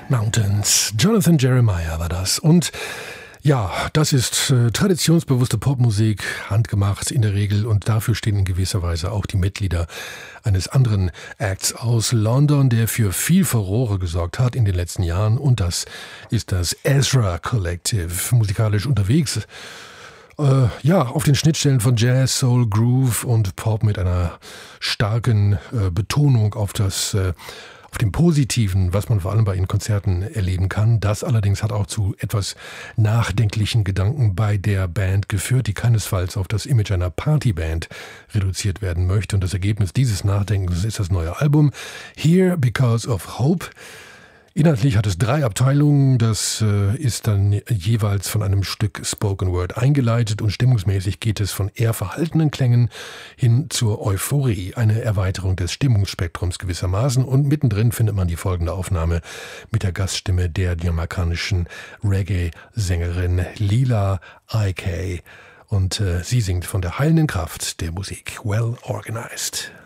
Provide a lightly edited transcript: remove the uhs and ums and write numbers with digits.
Mountains. Jonathan Jeremiah war das. Und ja, das ist traditionsbewusste Popmusik, handgemacht in der Regel, und dafür stehen in gewisser Weise auch die Mitglieder eines anderen Acts aus London, der für viel Furore gesorgt hat in den letzten Jahren, und das ist das Ezra Collective, musikalisch unterwegs. Auf den Schnittstellen von Jazz, Soul, Groove und Pop mit einer starken Betonung auf dem Positiven, was man vor allem bei ihren Konzerten erleben kann. Das allerdings hat auch zu etwas nachdenklichen Gedanken bei der Band geführt, die keinesfalls auf das Image einer Partyband reduziert werden möchte. Und das Ergebnis dieses Nachdenkens ist das neue Album Here Because of Hope. Inhaltlich hat es 3 Abteilungen, das ist dann jeweils von einem Stück Spoken Word eingeleitet, und stimmungsmäßig geht es von eher verhaltenen Klängen hin zur Euphorie, eine Erweiterung des Stimmungsspektrums gewissermaßen, und mittendrin findet man die folgende Aufnahme mit der Gaststimme der jamaikanischen Reggae-Sängerin Lila IK, und sie singt von der heilenden Kraft der Musik. Well Organized.